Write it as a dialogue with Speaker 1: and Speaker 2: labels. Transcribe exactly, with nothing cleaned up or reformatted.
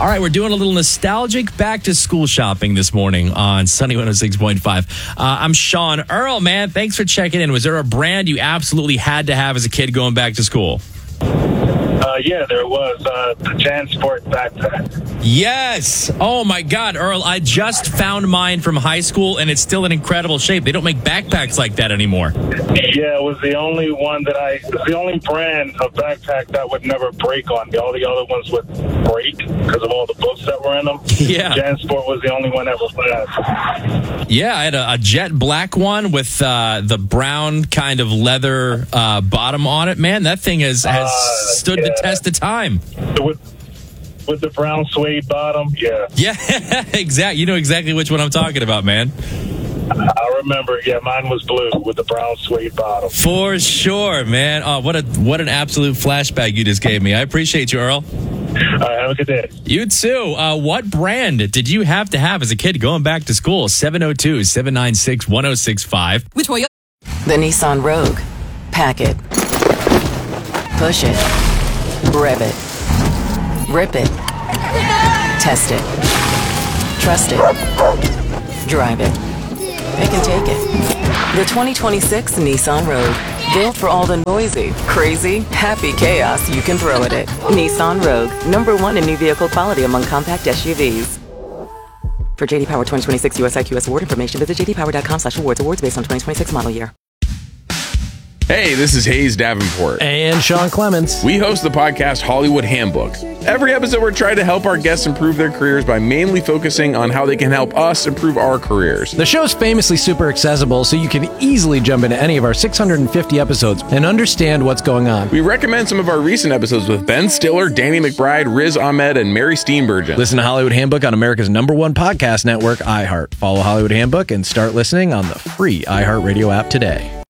Speaker 1: All right, we're doing a little nostalgic back-to-school shopping this morning on Sunny one oh six point five. Uh, I'm Sean. Earl, man, thanks for checking in. Was there a brand you absolutely had to have as a kid going back to school?
Speaker 2: Uh, yeah, there was uh, the JanSport backpack.
Speaker 1: Yes. Oh, my God, Earl, I just found mine from high school, and it's still in incredible shape. They don't make backpacks like that anymore.
Speaker 2: Yeah, it was the only one that I, it was the only brand of backpack that would never break on me. All the other ones would break because of all the books that were in them.
Speaker 1: Yeah.
Speaker 2: JanSport was the only one that was fast.
Speaker 1: Yeah, I had a, a jet black one with uh, the brown kind of leather uh, bottom on it. Man, that thing has, has
Speaker 2: Uh,
Speaker 1: stood
Speaker 2: yeah.
Speaker 1: the test of time.
Speaker 2: With, with the brown suede bottom, yeah.
Speaker 1: Yeah, exactly. You know exactly which one I'm talking about, man.
Speaker 2: I remember, yeah, mine was blue with the brown suede bottom.
Speaker 1: For sure, man. Oh, what a what an absolute flashback you just gave me. I appreciate you, Earl.
Speaker 2: All right, have a good day.
Speaker 1: You too. Uh, what brand did you have to have as a kid going back to school? seven oh two, seven nine six, one oh six five.
Speaker 3: Which way?
Speaker 4: The Nissan Rogue. Pack it. Push it. Rev it. Rip it. Test it. Trust it. Drive it. Pick and take it. The twenty twenty-six Nissan Rogue. Built for all the noisy, crazy, happy chaos you can throw at it. Nissan Rogue. Number one in new vehicle quality among compact S U Vs. For J D Power twenty twenty-six U S I Q S award information, visit j d power dot com slash awards. Awards based on twenty twenty-six model year.
Speaker 5: Hey, this is Hayes Davenport.
Speaker 6: And Sean Clements.
Speaker 5: We host the podcast Hollywood Handbook. Every episode, we're trying to help our guests improve their careers by mainly focusing on how they can help us improve our careers.
Speaker 6: The show's famously super accessible, so you can easily jump into any of our six hundred fifty episodes and understand what's going on.
Speaker 5: We recommend some of our recent episodes with Ben Stiller, Danny McBride, Riz Ahmed, and Mary Steenburgen.
Speaker 6: Listen to Hollywood Handbook on America's number one podcast network, iHeart. Follow Hollywood Handbook and start listening on the free iHeartRadio app today.